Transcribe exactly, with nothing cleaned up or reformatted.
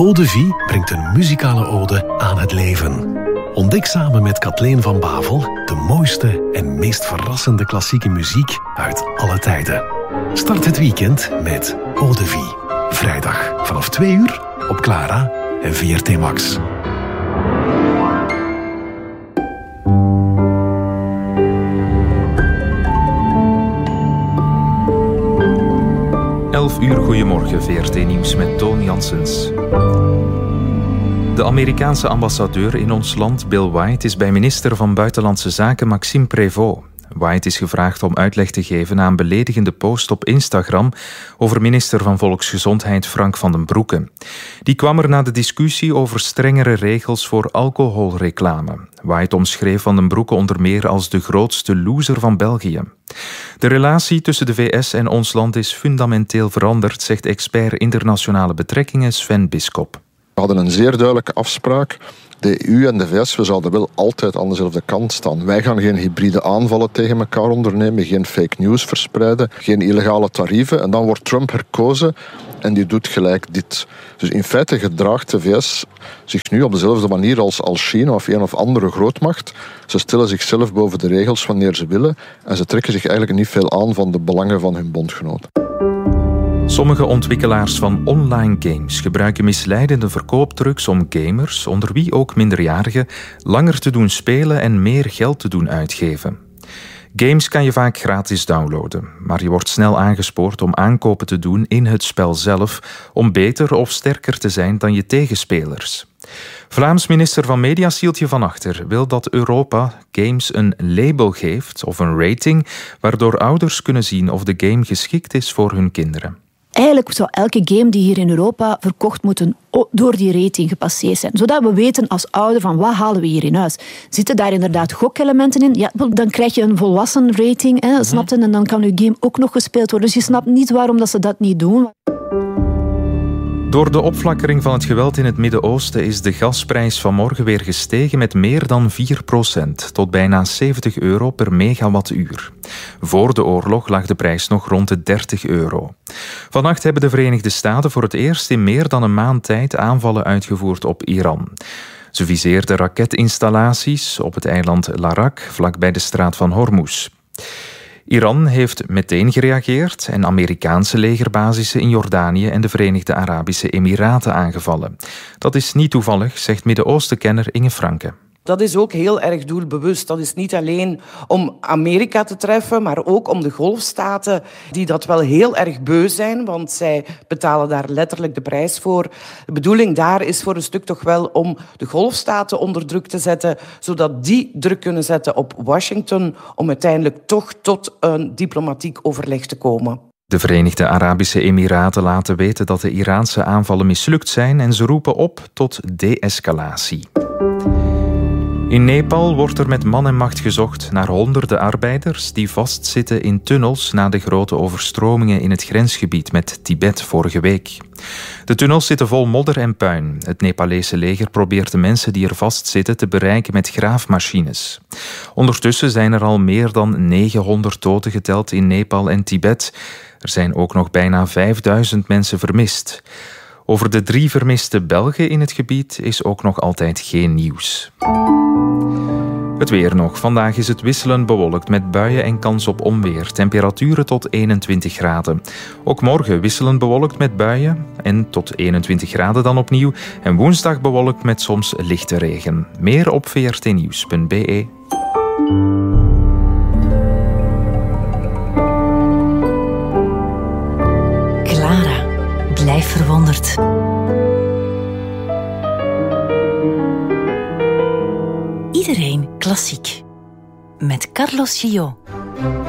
Eau de Vie brengt een muzikale ode aan het leven. Ontdek samen met Kathleen van Bavel de mooiste en meest verrassende klassieke muziek uit alle tijden. Start het weekend met Eau de Vie. Vrijdag vanaf twee uur op Clara en V R T Max. elf uur, goedemorgen, V R T Nieuws met Toon Janssens. De Amerikaanse ambassadeur in ons land, Bill White, is bij minister van Buitenlandse Zaken Maxime Prévost. White is gevraagd om uitleg te geven na een beledigende post op Instagram over minister van Volksgezondheid Frank van den Broeke. Die kwam er na de discussie over strengere regels voor alcoholreclame. White omschreef Van den Broeke onder meer als de grootste loser van België. De relatie tussen de V S en ons land is fundamenteel veranderd, zegt expert internationale betrekkingen Sven Bisschop. We hadden een zeer duidelijke afspraak. De E U en de V S, we zouden wel altijd aan dezelfde kant staan. Wij gaan geen hybride aanvallen tegen elkaar ondernemen, geen fake news verspreiden, geen illegale tarieven. En dan wordt Trump herkozen en die doet gelijk dit. Dus in feite gedraagt de V S zich nu op dezelfde manier als, als China of een of andere grootmacht. Ze stellen zichzelf boven de regels wanneer ze willen en ze trekken zich eigenlijk niet veel aan van de belangen van hun bondgenoten. Sommige ontwikkelaars van online games gebruiken misleidende verkooptrucs om gamers, onder wie ook minderjarigen, langer te doen spelen en meer geld te doen uitgeven. Games kan je vaak gratis downloaden, maar je wordt snel aangespoord om aankopen te doen in het spel zelf, om beter of sterker te zijn dan je tegenspelers. Vlaams minister van Media Sieltje van Achter wil dat Europa games een label geeft of een rating, waardoor ouders kunnen zien of de game geschikt is voor hun kinderen. Eigenlijk zou elke game die hier in Europa verkocht moeten door die rating gepasseerd zijn. Zodat we weten als ouder van wat halen we hier in huis. Zitten daar inderdaad gokelementen in? Ja, dan krijg je een volwassen rating, hè, snap je? En dan kan je game ook nog gespeeld worden. Dus je snapt niet waarom dat ze dat niet doen. Door de opflakkering van het geweld in het Midden-Oosten is de gasprijs vanmorgen weer gestegen met meer dan vier procent, tot bijna zeventig euro per megawattuur. Voor de oorlog lag de prijs nog rond de dertig euro. Vannacht hebben de Verenigde Staten voor het eerst in meer dan een maand tijd aanvallen uitgevoerd op Iran. Ze viseerden raketinstallaties op het eiland Larak, vlakbij de straat van Hormuz. Iran heeft meteen gereageerd en Amerikaanse legerbasissen in Jordanië en de Verenigde Arabische Emiraten aangevallen. Dat is niet toevallig, zegt Midden-Oosten-kenner Inge Franke. Dat is ook heel erg doelbewust. Dat is niet alleen om Amerika te treffen, maar ook om de golfstaten die dat wel heel erg beu zijn, want zij betalen daar letterlijk de prijs voor. De bedoeling daar is voor een stuk toch wel om de golfstaten onder druk te zetten, zodat die druk kunnen zetten op Washington om uiteindelijk toch tot een diplomatiek overleg te komen. De Verenigde Arabische Emiraten laten weten dat de Iraanse aanvallen mislukt zijn en ze roepen op tot de-escalatie. In Nepal wordt er met man en macht gezocht naar honderden arbeiders die vastzitten in tunnels na de grote overstromingen in het grensgebied met Tibet vorige week. De tunnels zitten vol modder en puin. Het Nepalese leger probeert de mensen die er vastzitten te bereiken met graafmachines. Ondertussen zijn er al meer dan negenhonderd doden geteld in Nepal en Tibet. Er zijn ook nog bijna vijfduizend mensen vermist. Over de drie vermiste Belgen in het gebied is ook nog altijd geen nieuws. Het weer nog. Vandaag is het wisselend bewolkt met buien en kans op onweer. Temperaturen tot eenentwintig graden. Ook morgen wisselend bewolkt met buien en tot eenentwintig graden dan opnieuw. En woensdag bewolkt met soms lichte regen. Meer op v r t nieuws punt b e. Clara, blijf verwonderd. Iedereen klassiek. Met Carlos Gillot.